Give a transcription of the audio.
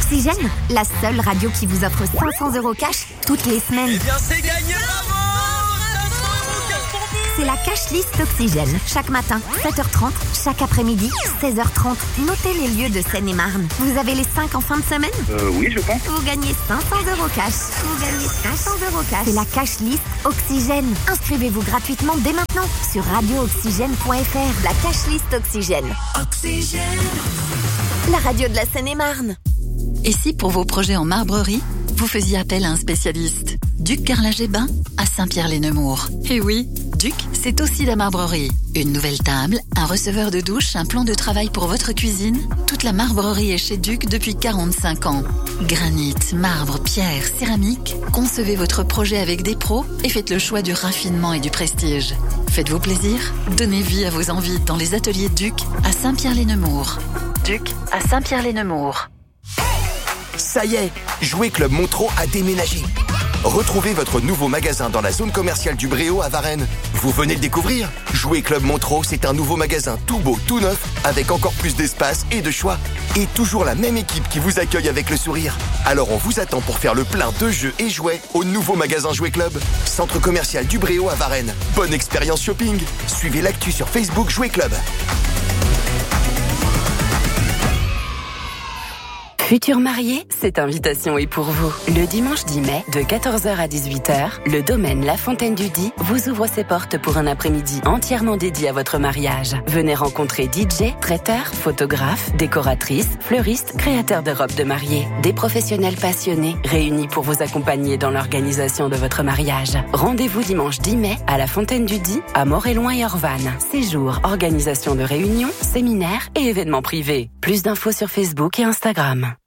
Oxygène, la seule radio qui vous offre 500 € cash toutes les semaines. Eh bien, c'est gagné, bravo! 500 € cash pour vous! C'est la cash list Oxygène. Chaque matin, 7h30, chaque après-midi, 16h30. Notez les lieux de Seine-et-Marne. Vous avez les 5 en fin de semaine? Oui, je pense. Vous gagnez 500 € cash. Vous gagnez 500 € cash. C'est la cash list Oxygène. Inscrivez-vous gratuitement dès maintenant sur radiooxygène.fr. La cash list Oxygène. Oxygène. La radio de la Seine-et-Marne. Et si pour vos projets en marbrerie, vous faisiez appel à un spécialiste? Duc Carrelage et Bain à Saint-Pierre-les-Nemours. Et oui, Duc, c'est aussi la marbrerie. Une nouvelle table, un receveur de douche, un plan de travail pour votre cuisine. Toute la marbrerie est chez Duc depuis 45 ans. Granit, marbre, pierre, céramique. Concevez votre projet avec des pros et faites le choix du raffinement et du prestige. Faites-vous plaisir, donnez vie à vos envies dans les ateliers Duc à Saint-Pierre-les-Nemours. Duc à Saint-Pierre-les-Nemours. Ça y est, Jouet Club Montreux a déménagé. Retrouvez votre nouveau magasin dans la zone commerciale du Bréau à Varennes. Vous venez le découvrir? Jouet Club Montreux, c'est un nouveau magasin tout beau, tout neuf, avec encore plus d'espace et de choix. Et toujours la même équipe qui vous accueille avec le sourire. Alors on vous attend pour faire le plein de jeux et jouets au nouveau magasin Jouet Club. Centre commercial du Bréau à Varennes. Bonne expérience shopping. Suivez l'actu sur Facebook Jouet Club. Futurs mariés, cette invitation est pour vous. Le dimanche 10 mai, de 14h à 18h, le domaine La Fontaine du Die vous ouvre ses portes pour un après-midi entièrement dédié à votre mariage. Venez rencontrer DJ, traiteurs, photographes, décoratrices, fleuristes, créateurs de robes de mariée. Des professionnels passionnés réunis pour vous accompagner dans l'organisation de votre mariage. Rendez-vous dimanche 10 mai à La Fontaine du Die, à Moréloin et Orvanne. Séjour, organisation de réunions, séminaires et événements privés. Plus d'infos sur Facebook et Instagram.